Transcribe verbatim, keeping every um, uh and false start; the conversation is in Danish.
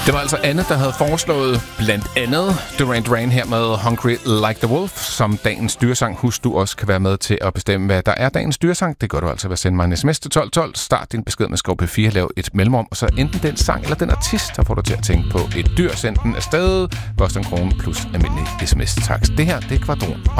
Det var altså Anne, der havde foreslået blandt andet Duran Duran her med Hungry Like the Wolf som dagens dyresang. Husk, du også kan være med til at bestemme, hvad der er dagens dyresang. Det gør du altså ved at sende mig en sms til tolv tolv. Start din besked med skov P fire, lav et mellemrum, og så enten den sang eller den artist, der får du til at tænke på et dyr. Send den afsted. Koster en krone plus almindelig sms-takst. Det her, det er Kvadron.